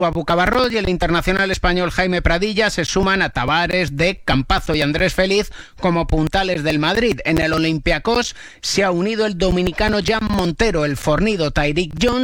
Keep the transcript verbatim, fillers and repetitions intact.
Abu Cabarrós y el internacional español Jaime Pradilla se suman a Tavares, Dec, Campazo y Andrés Feliz como puntales del Madrid. En el Olympiacos se ha unido el dominicano Jan Montero, el fornido Tyreek Jones